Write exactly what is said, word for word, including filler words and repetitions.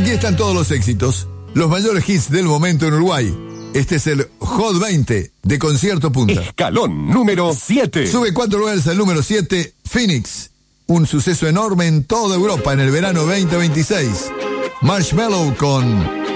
Aquí están todos los éxitos, los mayores hits del momento en Uruguay. Este es el Hot veinte de Concierto Punta. Escalón número siete. Sube cuatro lugares al número siete, Phoenix. Un suceso enorme en toda Europa en el verano veinte veintiséis. Marshmello con